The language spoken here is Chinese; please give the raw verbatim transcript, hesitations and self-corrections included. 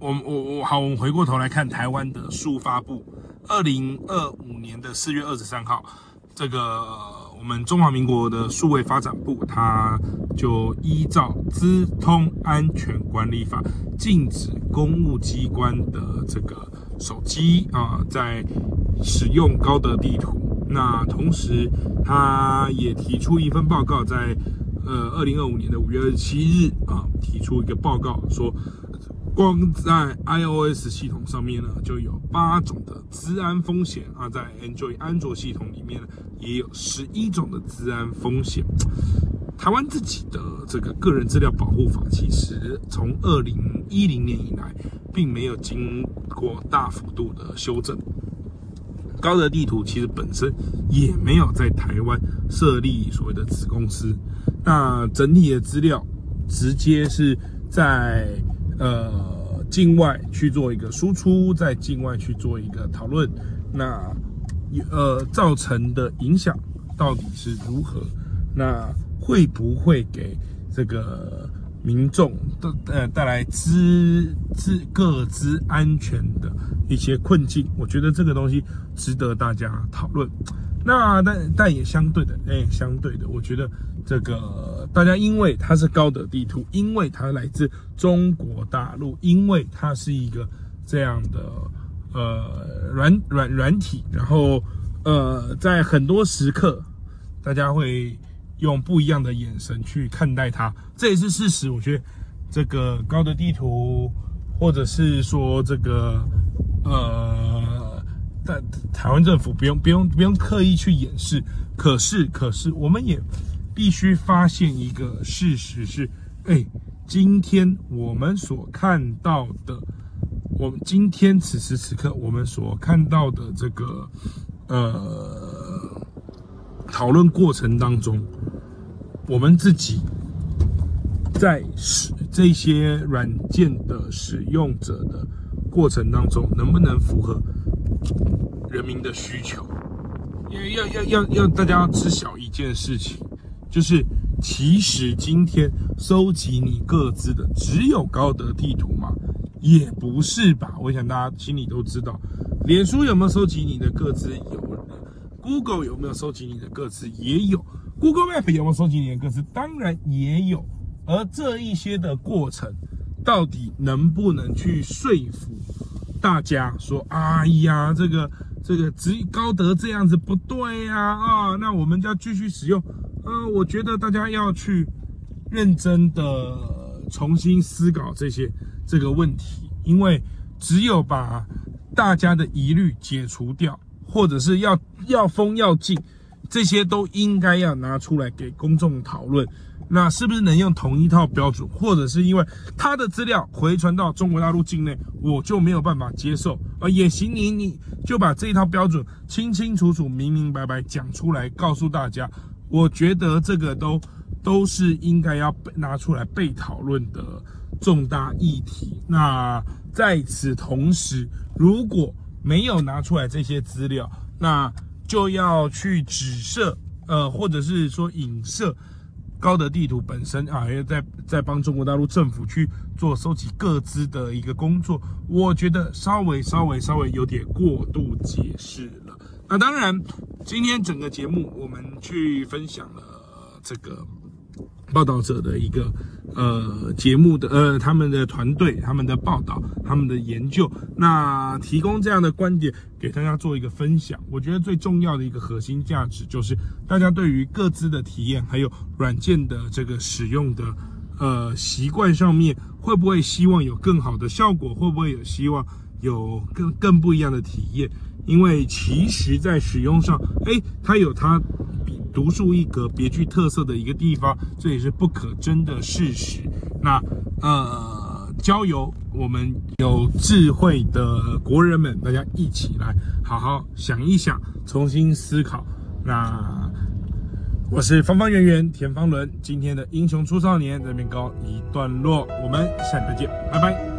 我我我好，我们回过头来看台湾的数发部，二零二五年的四月二十三号，这个我们中华民国的数位发展部，它就依照《资通安全管理法》，禁止公务机关的这个手机啊、呃，在使用高德地图。那同时，他也提出一份报告，在呃二零二五年的五月二十七日啊，提出一个报告说。光在 iOS 系统上面呢，就有八种的资安风险啊，在 Android 安卓系统里面呢，也有十一种的资安风险。台湾自己的这个个人资料保护法，其实从二零一零年以来，并没有经过大幅度的修正。高德地图其实本身也没有在台湾设立所谓的子公司，那整体的资料直接是在呃，境外去做一个输出，在境外去做一个讨论，那呃造成的影响到底是如何？那会不会给这个民众的呃带来资资个资安全的一些困境？我觉得这个东西值得大家讨论。那但但也相对的，哎、欸，相对的，我觉得这个大家因为它是高德地图，因为它来自中国大陆，因为它是一个这样的呃软软软体，然后呃在很多时刻，大家会用不一样的眼神去看待它，这也是事实。我觉得这个高德地图，或者是说这个呃。但台湾政府不用不用不用刻意去掩饰，可是可是我们也必须发现一个事实是，哎，今天我们所看到的，我们今天此时此刻我们所看到的这个呃讨论过程当中，我们自己在使这些软件的使用者的过程当中，能不能符合人民的需求？要要要要大家要知晓一件事情，就是其实今天收集你个资的只有高德地图吗？也不是吧。我想大家心里都知道，脸书有没有收集你的个资？有的。Google 有没有收集你的个资？也有。Google Map 有没有收集你的个资？当然也有。而这一些的过程，到底能不能去说服大家说，哎呀，这个这个只高德这样子不对呀 啊, 啊，那我们就要继续使用。呃，我觉得大家要去认真的重新思考这些这个问题，因为只有把大家的疑虑解除掉，或者是要要封要禁，这些都应该要拿出来给公众讨论。那是不是能用同一套标准，或者是因为他的资料回传到中国大陆境内，我就没有办法接受啊？也行，你你就把这一套标准清清楚楚、明明白白讲出来，告诉大家。我觉得这个都都是应该要拿出来被讨论的重大议题。那在此同时，如果没有拿出来这些资料，那就要去指涉，呃，或者是说影射。高德地图本身啊，也在在帮中国大陆政府去做收集个资的一个工作，我觉得稍微稍微稍微有点过度解释了。那当然，今天整个节目我们去分享了这个报道者的一个呃节目的呃他们的团队、他们的报道、他们的研究，那提供这样的观点给大家做一个分享。我觉得最重要的一个核心价值就是大家对于个资的体验，还有软件的这个使用的呃习惯上面，会不会希望有更好的效果？会不会有希望有更更不一样的体验？因为其实在使用上，哎，它有它独树一格、别具特色的一个地方，这也是不可争的事实。那呃，交由我们有智慧的国人们，大家一起来好好想一想，重新思考。那我是方方圆圆田方伦，今天的英雄出少年这边告一段落，我们下礼拜见，拜拜。